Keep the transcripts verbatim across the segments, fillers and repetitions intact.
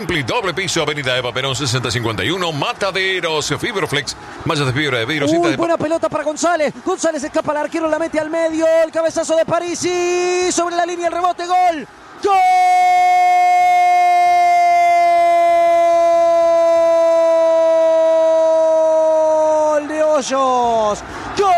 Doble piso, Avenida Eva Perón sesenta cincuenta y uno, Mataderos, Fibroflex, mallas de fibra de vidrio. Uy, de... buena pelota para González. González escapa al arquero, la mete al medio. El cabezazo de Parisi. Sobre la línea, el rebote, gol. ¡Gol de Hoyos! ¡Gol!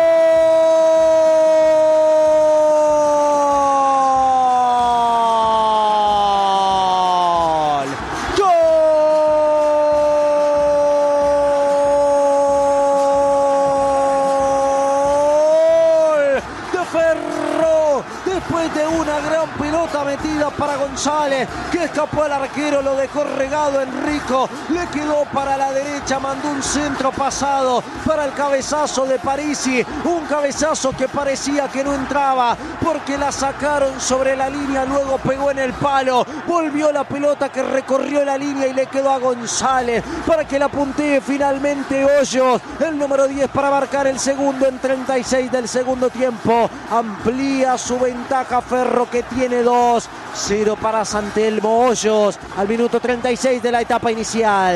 Para González, que escapó al arquero, lo dejó regado Enrico, le quedó para la derecha, mandó un centro pasado para el cabezazo de Parisi, un cabezazo que parecía que no entraba porque la sacaron sobre la línea, luego pegó en el palo, volvió la pelota que recorrió la línea y le quedó a González para que la puntee finalmente Hoyos, el número diez, para marcar el segundo en treinta y seis del segundo tiempo. Amplía su ventaja Ferro, que tiene dos. Cero para San Telmo. Hoyos al minuto treinta y seis de la etapa inicial.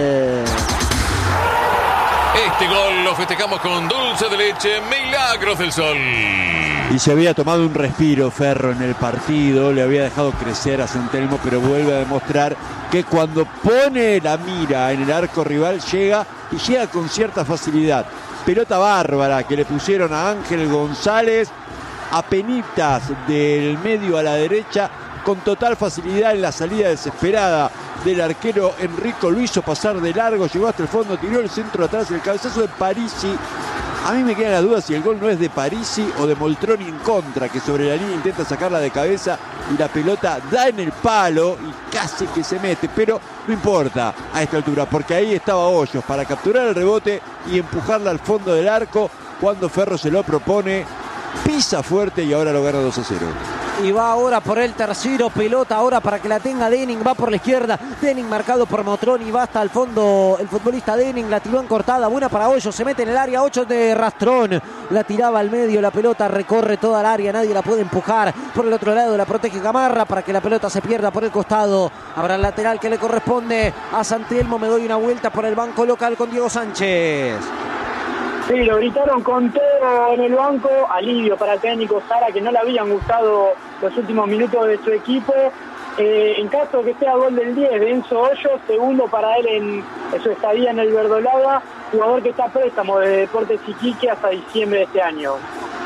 Este gol lo festejamos con dulce de leche, Milagros del Sol. Y se había tomado un respiro Ferro en el partido, le había dejado crecer a San Telmo, pero vuelve a demostrar que cuando pone la mira en el arco rival llega y llega con cierta facilidad. Pelota bárbara que le pusieron a Ángel González, apenitas del medio a la derecha, con total facilidad en la salida desesperada del arquero Enrico, lo hizo pasar de largo, llegó hasta el fondo, tiró el centro atrás, el cabezazo de Parisi. A mí me queda la duda si el gol no es de Parisi o de Moltroni en contra, que sobre la línea intenta sacarla de cabeza y la pelota da en el palo y casi que se mete, pero no importa a esta altura, porque ahí estaba Hoyos para capturar el rebote y empujarla al fondo del arco cuando Ferro se lo propone, pisa fuerte y ahora lo gana dos a cero. Y va ahora por el tercero, pelota ahora para que la tenga Denning, va por la izquierda, Denning marcado por Moltroni, va hasta el fondo el futbolista Denning, la tiró en cortada, buena para Hoyos, se mete en el área, ocho de Rastrón, la tiraba al medio, la pelota recorre toda el área, nadie la puede empujar, por el otro lado la protege Gamarra para que la pelota se pierda por el costado, habrá el lateral que le corresponde a San Telmo. Me doy una vuelta por el banco local con Diego Sánchez. Sí, lo gritaron con todo en el banco, alivio para el técnico Sara, que no le habían gustado los últimos minutos de su equipo. Eh, en caso de que sea gol del diez de Enzo Hoyos, segundo para él en, en su estadía en el Verdolaga, jugador que está a préstamo de Deportes Iquique hasta diciembre de este año.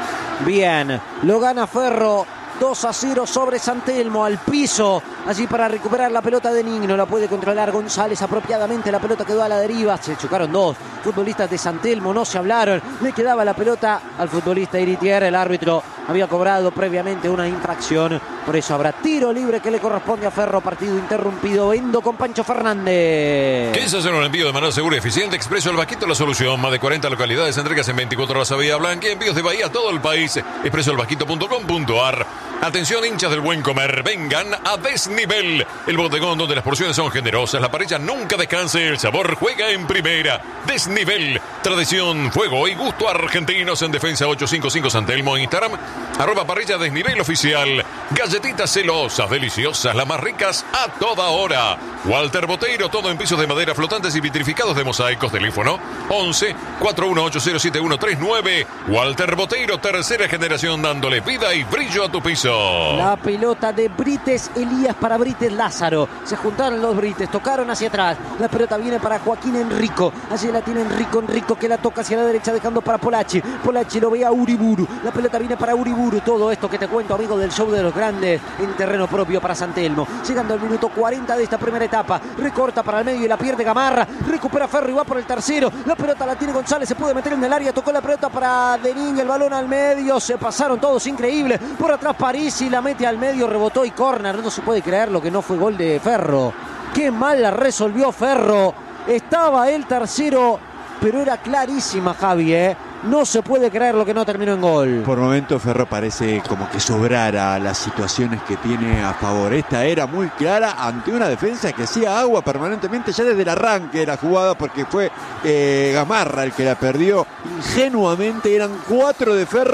Bien, lo gana Ferro. dos a cero sobre San Telmo, al piso, allí para recuperar la pelota de Ning, no la puede controlar González apropiadamente, la pelota quedó a la deriva, se chocaron dos futbolistas de San Telmo, no se hablaron, le quedaba la pelota al futbolista Iritier, el árbitro había cobrado previamente una infracción, por eso habrá tiro libre que le corresponde a Ferro, partido interrumpido. Vendo con Pancho Fernández. ¿Quieres hacer un envío de manera segura y eficiente? Expreso El Vasquito, la solución. Más de cuarenta localidades, entregas en veinticuatro horas a Bahía Blanca y envíos de Bahía a todo el país. expreso el vasquito punto com punto a r. Atención, hinchas del buen comer, vengan a Desnivel, el bodegón donde las porciones son generosas, la parrilla nunca descanse, el sabor juega en primera. Desnivel, tradición, fuego y gusto argentinos. En Defensa ochocientos cincuenta y cinco San Telmo, en Instagram, arroba parrilla Desnivel oficial. Galletitas celosas, deliciosas, las más ricas a toda hora. Walter Boteiro, todo en pisos de madera flotantes y vitrificados de mosaicos. Teléfono once, cuarenta y uno, ochenta, siete uno treinta y nueve. Walter Boteiro, tercera generación, dándole vida y brillo a tu piso. La pelota de Brites Elías para Brites Lázaro. Se juntaron los Brites, tocaron hacia atrás. La pelota viene para Joaquín Enrico. Allí la tiene Enrico, Enrico que la toca hacia la derecha dejando para Polacci. Polacci lo ve a Uriburu. La pelota viene para Uriburu. Todo esto que te cuento, amigo del show de los grandes, en terreno propio para San Telmo. Llegando al minuto cuarenta de esta primera etapa. Recorta para el medio y la pierde Gamarra. Recupera Ferro y va por el tercero. La pelota la tiene González. Se puede meter en el área. Tocó la pelota para Denín. El balón al medio. Se pasaron todos, increíble. Por atrás Parisi la mete al medio. Rebotó y córner. No se puede creer lo que no fue gol de Ferro. Qué mal la resolvió Ferro. Estaba el tercero, pero era clarísima, Javi, ¿eh? No se puede creer lo que no terminó en gol. Por momentos Ferro parece como que sobrara las situaciones que tiene a favor. Esta era muy clara ante una defensa que hacía agua permanentemente ya desde el arranque de la jugada, porque fue eh, Gamarra el que la perdió ingenuamente. Eran cuatro de Ferro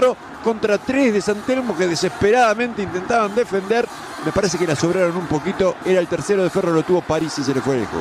contra tres de San Telmo que desesperadamente intentaban defender. Me parece que la sobraron un poquito. Era el tercero de Ferro, lo tuvo París y se le fue lejos.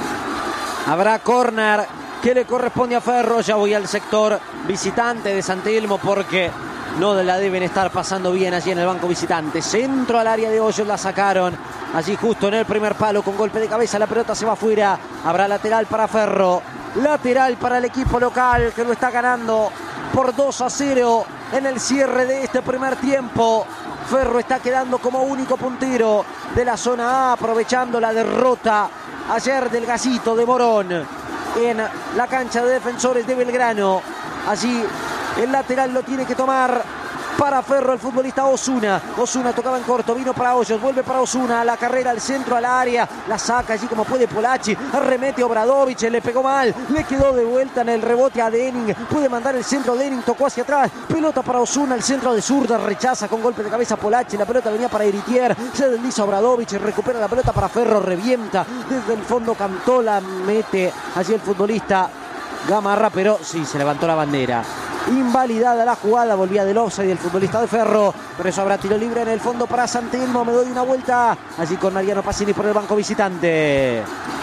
Habrá córner que le corresponde a Ferro. Ya voy al sector visitante de San Telmo porque no la deben estar pasando bien allí en el banco visitante. Centro al área de Hoyos, la sacaron allí justo en el primer palo con golpe de cabeza. La pelota se va afuera. Habrá lateral para Ferro. Lateral para el equipo local que lo está ganando por dos a cero en el cierre de este primer tiempo. Ferro está quedando como único puntero de la zona A, aprovechando la derrota ayer del Gasito de Morón en la cancha de Defensores de Belgrano. Allí el lateral lo tiene que tomar para Ferro el futbolista Osuna. Osuna tocaba en corto, vino para Hoyos, vuelve para Osuna, a la carrera, al centro, al área, la saca allí como puede Polacci, arremete Obradovic, le pegó mal, le quedó de vuelta en el rebote a Denning, puede mandar el centro, Denning tocó hacia atrás, pelota para Osuna, el centro de zurda, rechaza con golpe de cabeza Polacci, la pelota venía para Iritier, se desliza Obradovic, recupera la pelota para Ferro, revienta, desde el fondo Cantola, mete allí el futbolista Gamarra, pero sí, se levantó la bandera. Invalidada la jugada, volvía del offside el futbolista de Ferro, pero eso habrá tiro libre en el fondo para San Telmo. Me doy una vuelta allí con Mariano Pacini por el banco visitante.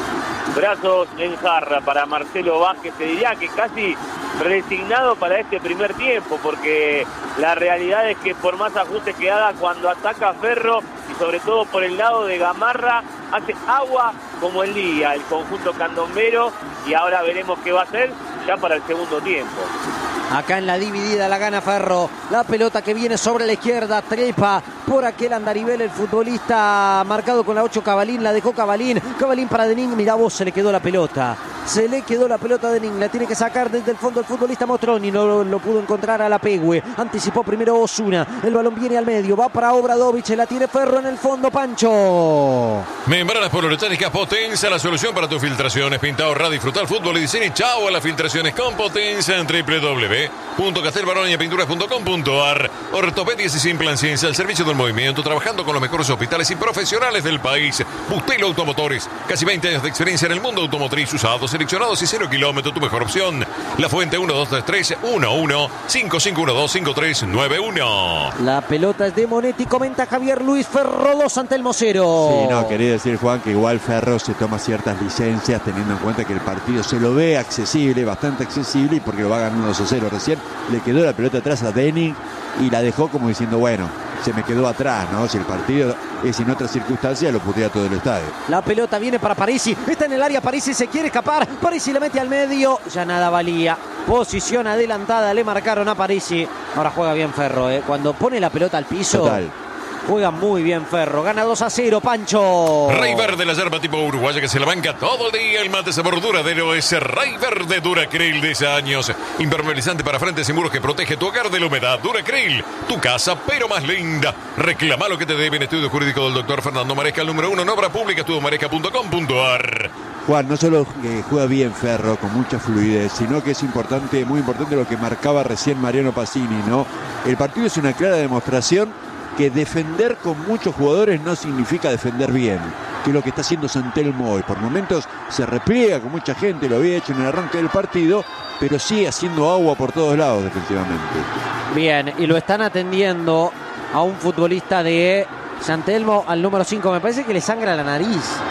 Brazos en jarra para Marcelo Vázquez, se diría que casi resignado para este primer tiempo, porque la realidad es que por más ajustes que haga cuando ataca Ferro, y sobre todo por el lado de Gamarra, hace agua como el día el conjunto candombero, y ahora veremos qué va a hacer ya para el segundo tiempo. Acá en la dividida la gana Ferro. La pelota que viene sobre la izquierda. Trepa por aquel andarivel el futbolista marcado con la ocho Cabalín. La dejó Cabalín. Cabalín para Denning. Mirá vos, se le quedó la pelota. Se le quedó la pelota a Denning. La tiene que sacar desde el fondo el futbolista Motroni. No lo, lo pudo encontrar a la Pegue. Anticipó primero Osuna. El balón viene al medio. Va para Obradovic. La tiene Ferro en el fondo. Pancho. Membranas poliuretánicas Potenza. La solución para tus filtraciones. Pinta, ahorra, disfrutar fútbol y diseño. Chao a las filtraciones con Potenza en doble u doble u doble u punto castelbaronia pinturas punto com punto a r. Ortopedias y Simplan Ciencia al servicio del movimiento, trabajando con los mejores hospitales y profesionales del país. Bustelo Automotores, casi veinte años de experiencia en el mundo automotriz, usados, seleccionados y cero kilómetros, tu mejor opción. La Fuente uno dos tres tres uno uno cinco cinco uno dos cinco tres nueve uno. La pelota es de Monetti, comenta Javier Luis. Ferro dos, San Telmo cero. Sí, no, quería decir, Juan, que igual Ferro se toma ciertas licencias teniendo en cuenta que el partido se lo ve accesible, bastante accesible, y porque lo va ganando dos a cero recién. Le quedó la pelota atrás a Denning y la dejó como diciendo, bueno, se me quedó atrás, ¿no? Si el partido es en otras circunstancias, lo putea todo el estadio. La pelota viene para Parisi, está en el área Parisi, se quiere escapar, Parisi le mete al medio, ya nada valía. Posición adelantada, le marcaron a Parisi. Ahora juega bien Ferro, ¿eh? Cuando pone la pelota al piso. Total. Juega muy bien Ferro, gana dos a cero, Pancho. Rey Verde, la yerba tipo uruguaya que se la banca todo el día. El mate sabor duradero es Rey Verde Duracril de años. Impermeabilizante para frentes y muros que protege tu hogar de la humedad. Duracril, tu casa pero más linda. Reclama lo que te debe en estudio jurídico del doctor Fernando Maresca, el número uno en obra pública, estudio maresca punto com punto a r. Juan, no solo que juega bien Ferro con mucha fluidez, sino que es importante, muy importante lo que marcaba recién Mariano Pacini, ¿no? El partido es una clara demostración que defender con muchos jugadores no significa defender bien, que es lo que está haciendo San Telmo hoy. Por momentos se repliega con mucha gente, lo había hecho en el arranque del partido, pero sigue haciendo agua por todos lados defensivamente. Bien, y lo están atendiendo a un futbolista de San Telmo, al número cinco. Me parece que le sangra la nariz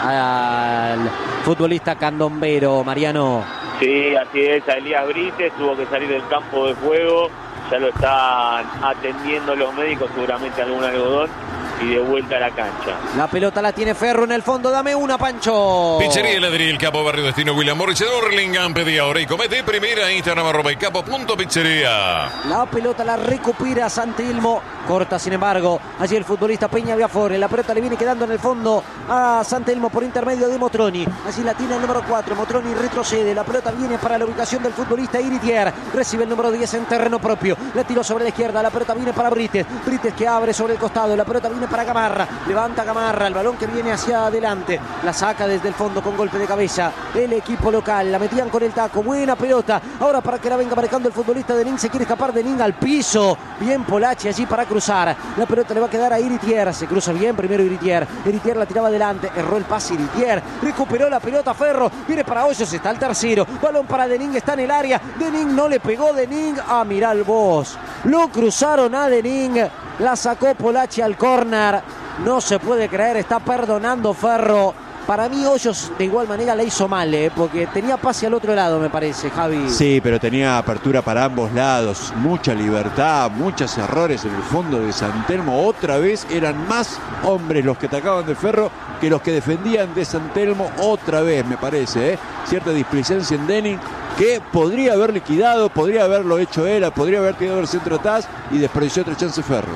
al futbolista candombero, Mariano. Sí, así es, a Elías Brites tuvo que salir del campo de juego. Ya lo están atendiendo los médicos, seguramente algún algodón, y de vuelta a la cancha. La pelota la tiene Ferro en el fondo, dame una, Pancho. Pizzería Ladril, Capo Barrio Destino, William Morris, Hurlingham, pedí ahora y comete primera, Instagram arroba y capo punto pizzería. La pelota la recupera San Telmo, corta sin embargo allí el futbolista Peña Viafore. La pelota le viene quedando en el fondo a San Telmo por intermedio de Motroni. Allí la tiene el número cuatro, Motroni retrocede, la pelota viene para la ubicación del futbolista Iritier. Recibe el número diez en terreno propio, la tiró sobre la izquierda, la pelota viene para Brites. Brites que abre sobre el costado, la pelota viene para Gamarra, levanta Gamarra, el balón que viene hacia adelante, la saca desde el fondo con golpe de cabeza el equipo local, la metían con el taco, buena pelota, ahora para que la venga marcando el futbolista de Nin, se quiere escapar de Nin al piso, bien Polacci allí para cruzar, la pelota le va a quedar a Iritier, se cruza bien primero Iritier, Iritier la tiraba adelante, erró el pase Iritier, recuperó la pelota Ferro, viene para Hoyos, está el tercero, balón para Dening, está en el área, Dening no le pegó, Dening, ah mirá el vos, lo cruzaron a Dening, la sacó Polacci al córner, no se puede creer, está perdonando Ferro. Para mí Hoyos de igual manera la hizo mal, ¿eh? Porque tenía pase al otro lado, me parece, Javi. Sí, pero tenía apertura para ambos lados, mucha libertad, muchos errores en el fondo de San Telmo. Otra vez eran más hombres los que atacaban de Ferro que los que defendían de San Telmo. Otra vez, me parece, ¿eh? Cierta displicencia en Dening que podría haber liquidado, podría haberlo hecho él, podría haber tirado el centro atrás y desperdició otra chance Ferro.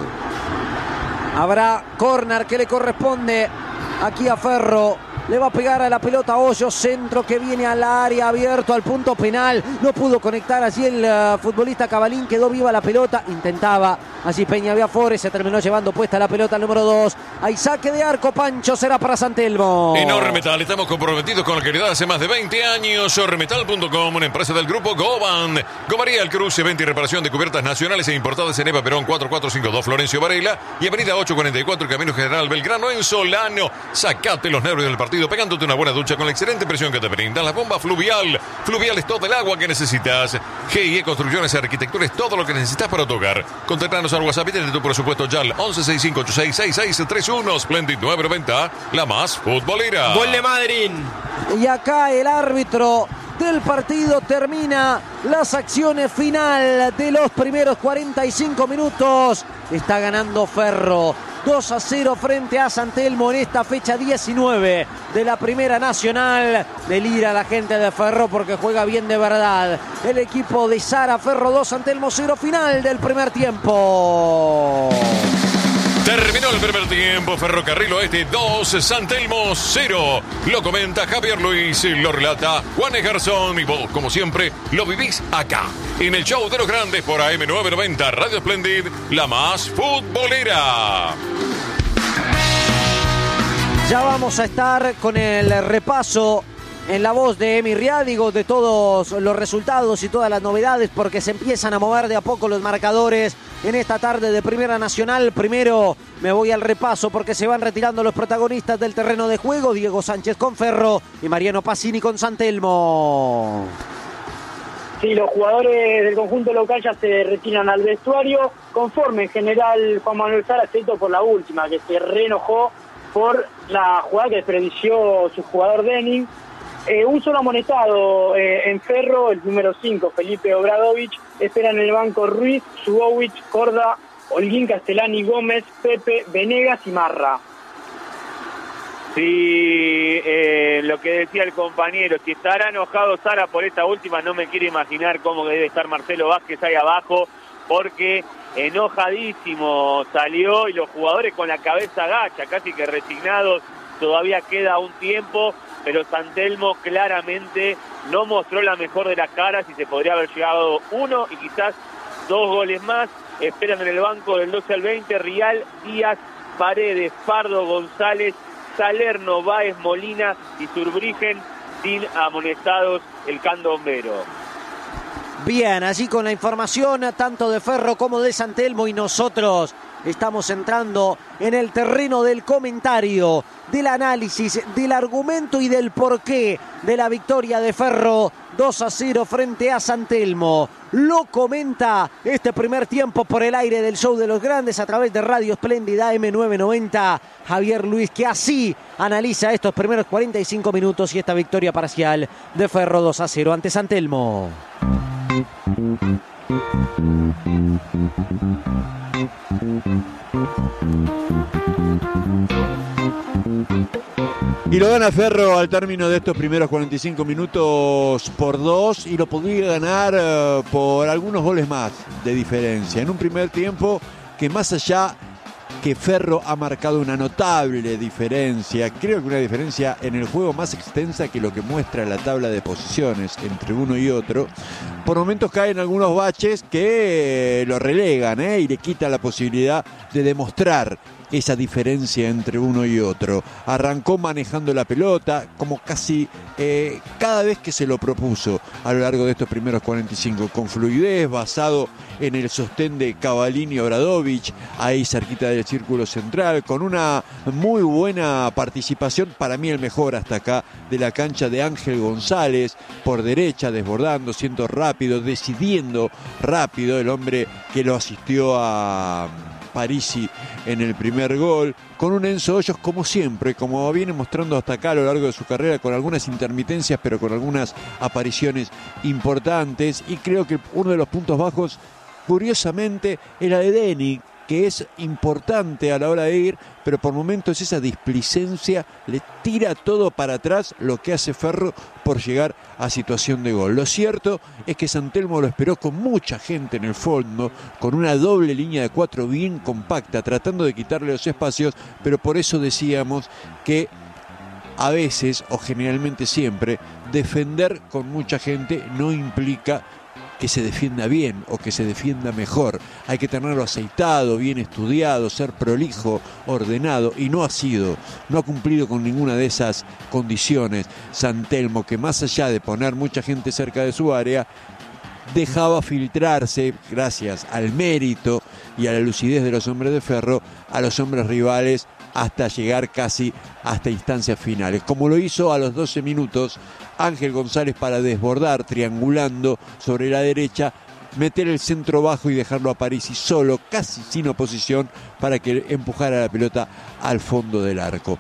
Habrá córner que le corresponde aquí a Ferro. Le va a pegar a la pelota Hoyos, centro que viene al área, abierto al punto penal. No pudo conectar allí el uh, futbolista Cabalín, quedó viva la pelota, intentaba allí Peña Viafore, se terminó llevando puesta la pelota número dos. Hay saque de arco, Pancho, será para San Telmo. En Ormetal estamos comprometidos con la calidad hace más de veinte años. Ormetal punto com, una empresa del grupo Goban. Gomaría El Cruce, venta y reparación de cubiertas nacionales e importadas en Eva Perón cuatro cuatro cinco dos Florencio Varela y avenida ocho cuarenta y cuatro Camino General Belgrano en Solano. Sacate los nervios del partido pegándote una buena ducha con la excelente presión que te brinda la bomba Fluvial. Fluvial es todo el agua que necesitas. G I E Construcciones y Arquitectura es todo lo que necesitas para tu hogar. Contactanos al WhatsApp y ten tu presupuesto ya al once sesenta y cinco ochenta y seis sesenta y seis treinta y uno. Splendid nueve noventa, la más futbolera. Gol de Madrid. Y acá el árbitro del partido termina las acciones final de los primeros cuarenta y cinco minutos. Está ganando Ferro dos a cero frente a San Telmo en esta fecha diecinueve de la Primera Nacional. Delira la gente de Ferro porque juega bien de verdad. El equipo de Sara, Ferro dos, San Telmo cero, final del primer tiempo. Terminó el primer tiempo, Ferrocarril Oeste dos, San Telmo cero. Lo comenta Javier Luis, lo relata Juan Garzón y vos, como siempre, lo vivís acá, en el show de los grandes por A M nueve noventa, Radio Splendid, la más futbolera. Ya vamos a estar con el repaso en la voz de Emi Riádigo de todos los resultados y todas las novedades, porque se empiezan a mover de a poco los marcadores en esta tarde de Primera Nacional. Primero me voy al repaso porque se van retirando los protagonistas del terreno de juego. Diego Sánchez con Ferro y Mariano Pacini con San Telmo. Sí, los jugadores del conjunto local ya se retiran al vestuario, conforme en general Juan Manuel Sara, excepto por la última, que se reenojó por la jugada que desperdició su jugador Dening. Eh, un solo amonestado eh, en Ferro, el número cinco, Felipe Obradovich. Esperan en el banco Ruiz, Subowich, Corda, Holguín, Castellani, Gómez, Pepe, Venegas y Marra. Sí, eh, lo que decía el compañero, si estará enojado Sara por esta última, no me quiero imaginar cómo debe estar Marcelo Vázquez ahí abajo, porque enojadísimo salió y los jugadores con la cabeza agacha, casi que resignados. Todavía queda un tiempo, pero San Telmo claramente no mostró la mejor de las caras y se podría haber llegado uno y quizás dos goles más. Esperan en el banco del doce al veinte, Rial, Díaz, Paredes, Pardo, González, Salerno, Báez, Molina y Zurbrigen, sin amonestados el candombero. Bien, allí con la información tanto de Ferro como de San Telmo, y nosotros estamos entrando en el terreno del comentario, del análisis, del argumento y del porqué de la victoria de Ferro dos a cero frente a San Telmo. Lo comenta este primer tiempo por el aire del show de los grandes a través de Radio Espléndida A M nueve noventa. Javier Luis, que así analiza estos primeros cuarenta y cinco minutos y esta victoria parcial de Ferro dos a cero ante San Telmo. Y lo gana Ferro al término de estos primeros cuarenta y cinco minutos por dos, y lo podría ganar uh, por algunos goles más de diferencia. En un primer tiempo que, más allá que Ferro ha marcado una notable diferencia, creo que una diferencia en el juego más extensa que lo que muestra la tabla de posiciones entre uno y otro, por momentos caen algunos baches que lo relegan, ¿eh? y le quitan la posibilidad de demostrar esa diferencia entre uno y otro. Arrancó manejando la pelota como casi eh, cada vez que se lo propuso a lo largo de estos primeros cuarenta y cinco, con fluidez, basado en el sostén de Cavallini Obradovic, ahí cerquita del círculo central, con una muy buena participación, para mí el mejor hasta acá de la cancha, de Ángel González, por derecha, desbordando, siendo rápido, decidiendo rápido, el hombre que lo asistió a Parisi en el primer gol, con un Enzo Hoyos como siempre, como viene mostrando hasta acá a lo largo de su carrera, con algunas intermitencias pero con algunas apariciones importantes. Y creo que uno de los puntos bajos, curiosamente, era de Denis, que es importante a la hora de ir, pero por momentos esa displicencia le tira todo para atrás lo que hace Ferro por llegar a situación de gol. Lo cierto es que San Telmo lo esperó con mucha gente en el fondo, con una doble línea de cuatro bien compacta, tratando de quitarle los espacios, pero por eso decíamos que a veces, o generalmente siempre, defender con mucha gente no implica que se defienda bien o que se defienda mejor. Hay que tenerlo aceitado, bien estudiado, ser prolijo, ordenado, y no ha sido, no ha cumplido con ninguna de esas condiciones San Telmo, que más allá de poner mucha gente cerca de su área, dejaba filtrarse, gracias al mérito y a la lucidez de los hombres de Ferro, a los hombres rivales hasta llegar casi hasta instancias finales, como lo hizo a los doce minutos Ángel González para desbordar, triangulando sobre la derecha, meter el centro bajo y dejarlo a Parisi solo, casi sin oposición, para que empujara la pelota al fondo del arco.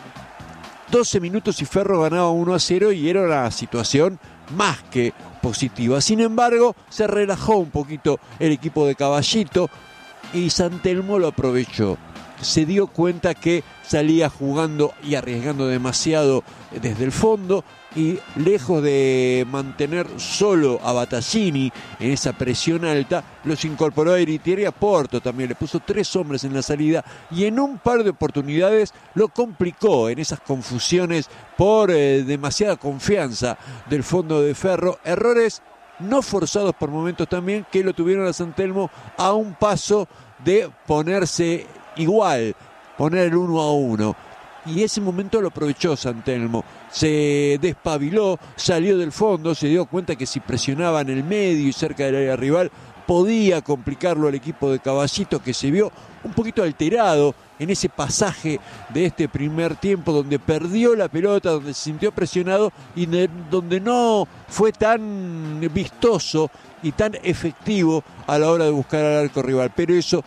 doce minutos y Ferro ganaba uno a cero y era una situación más que positiva. Sin embargo, se relajó un poquito el equipo de Caballito y San Telmo lo aprovechó. Se dio cuenta que salía jugando y arriesgando demasiado desde el fondo, y lejos de mantener solo a Battaglini en esa presión alta, los incorporó a Eritier y a Porto también. Le puso tres hombres en la salida y en un par de oportunidades lo complicó en esas confusiones por eh, demasiada confianza del fondo de Ferro. Errores no forzados por momentos también, que lo tuvieron a San Telmo a un paso de ponerse igual, poner el uno a uno. Y ese momento lo aprovechó San Telmo, se despabiló, salió del fondo, se dio cuenta que si presionaba en el medio y cerca del área rival podía complicarlo al equipo de Caballito, que se vio un poquito alterado en ese pasaje de este primer tiempo, donde perdió la pelota, donde se sintió presionado y de, donde no fue tan vistoso y tan efectivo a la hora de buscar al arco rival. Pero eso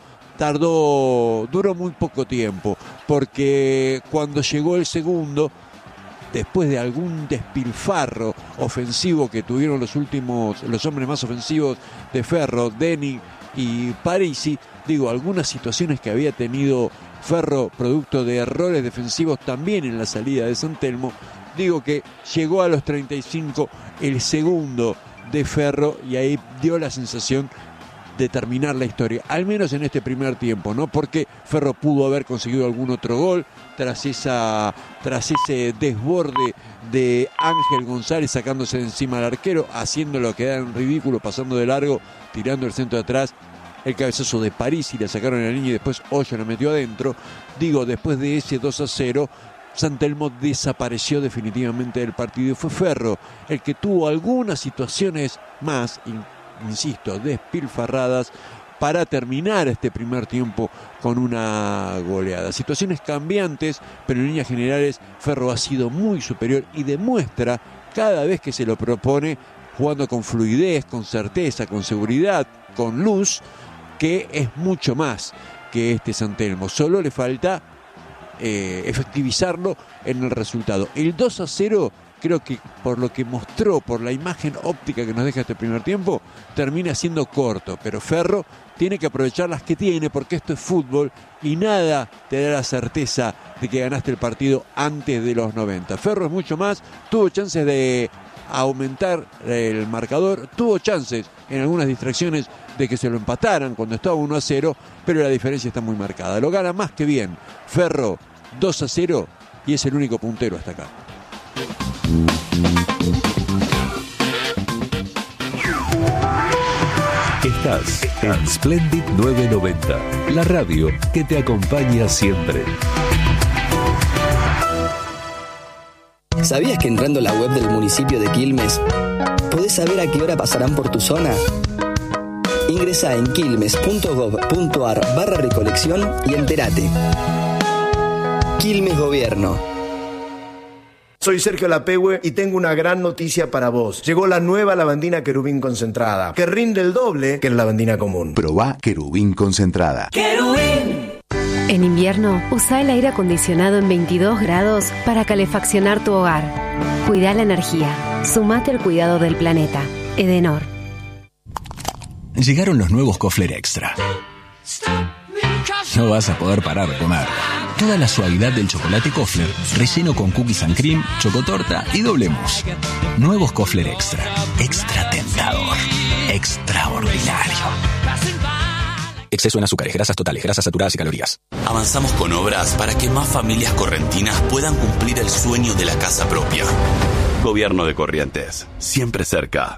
tardó, duró muy poco tiempo, porque cuando llegó el segundo, después de algún despilfarro ofensivo que tuvieron los últimos, los hombres más ofensivos de Ferro, Denis y Parisi, digo, algunas situaciones que había tenido Ferro producto de errores defensivos también en la salida de San Telmo, digo que llegó a los treinta y cinco el segundo de Ferro y ahí dio la sensación de terminar la historia, al menos en este primer tiempo, ¿no? Porque Ferro pudo haber conseguido algún otro gol tras esa tras ese desborde de Ángel González sacándose de encima al arquero, haciéndolo quedar en ridículo, pasando de largo, tirando el centro de atrás, el cabezazo de Parisi, la sacaron en la línea y después Hoyo la metió adentro. Digo, después de ese dos a cero, San Telmo desapareció definitivamente del partido y fue Ferro el que tuvo algunas situaciones más, insisto, despilfarradas, para terminar este primer tiempo con una goleada. Situaciones cambiantes, pero en líneas generales Ferro ha sido muy superior y demuestra cada vez que se lo propone, jugando con fluidez, con certeza, con seguridad, con luz, que es mucho más que este San Telmo. Solo le falta eh, efectivizarlo en el resultado. El dos a cero, creo que por lo que mostró, por la imagen óptica que nos deja este primer tiempo, termina siendo corto, pero Ferro tiene que aprovechar las que tiene, porque esto es fútbol y nada te da la certeza de que ganaste el partido antes de los noventa. Ferro es mucho más, tuvo chances de aumentar el marcador, tuvo chances en algunas distracciones de que se lo empataran cuando estaba uno a cero, pero la diferencia está muy marcada. Lo gana más que bien Ferro dos a cero y es el único puntero hasta acá. Estás en Splendid nueve noventa, la radio que te acompaña siempre. ¿Sabías que entrando a la web del municipio de Quilmes podés saber a qué hora pasarán por tu zona? Ingresá en quilmes.gov.ar barra recolección y entérate. Quilmes Gobierno. Soy Sergio Lapehue y tengo una gran noticia para vos. Llegó la nueva lavandina Querubín concentrada, que rinde el doble que la lavandina común. Probá Querubín concentrada. ¡Querubín! En invierno, usa el aire acondicionado en veintidós grados para calefaccionar tu hogar. Cuida la energía. Sumate al cuidado del planeta. Edenor. Llegaron los nuevos Kofler Extra. No vas a poder parar de comer. Toda la suavidad del chocolate Kofler, relleno con cookies and cream, chocotorta y doble mousse. Nuevos Kofler Extra. Extra tentador. Extraordinario. Exceso en azúcares, grasas totales, grasas saturadas y calorías. Avanzamos con obras para que más familias correntinas puedan cumplir el sueño de la casa propia. Gobierno de Corrientes, siempre cerca.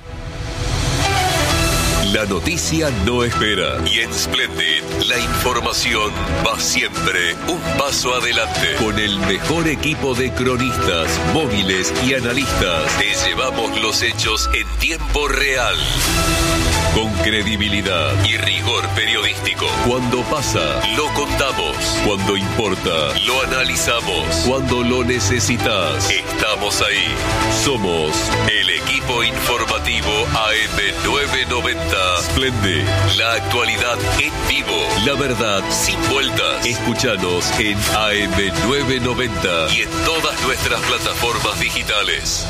La noticia no espera y en Splendid la información va siempre un paso adelante. Con el mejor equipo de cronistas, móviles y analistas te llevamos los hechos en tiempo real. Con credibilidad y rigor periodístico. Cuando pasa, lo contamos. Cuando importa, lo analizamos. Cuando lo necesitas, estamos ahí. Somos el equipo informativo A M nueve noventa. Splendid, la actualidad en vivo, la verdad sin vueltas. Escúchanos en A M nueve noventa y en todas nuestras plataformas digitales.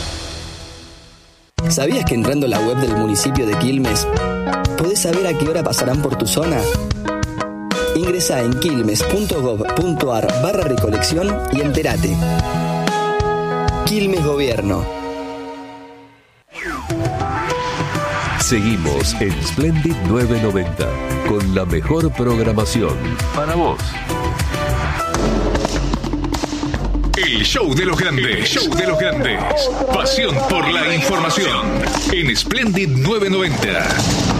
¿Sabías que entrando a la web del municipio de Quilmes podés saber a qué hora pasarán por tu zona? Ingresá en quilmes.gov.ar barra recolección y entérate. Quilmes Gobierno. Seguimos en Splendid nueve noventa con la mejor programación para vos. El show de los grandes, show de los grandes. Pasión por la información en Splendid nueve noventa.